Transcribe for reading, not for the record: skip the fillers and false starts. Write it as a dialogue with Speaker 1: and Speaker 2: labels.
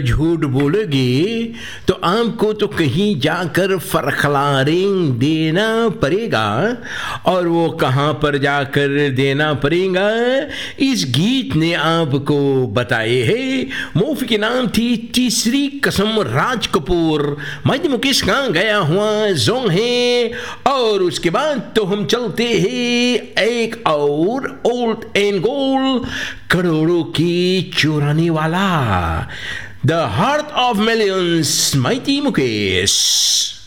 Speaker 1: झूठ बोलोगे तो आपको तो कहीं जाकर फरखलारेंग देना पड़ेगा। और वो कहाँ पर जाकर देना पड़ेगा, इस गीत ने आपको बताए है। मूवी के नाम थी तीसरी कसम, राज कपूर। मैं मुकेश कहाँ गया हुआ जोंग है। और उसके बाद तो हम चलते हैं एक और ओल्ड एंड गोल्ड, करोड़ों की चुराने वाला, The Heart of Millions, Mighty Mukesh.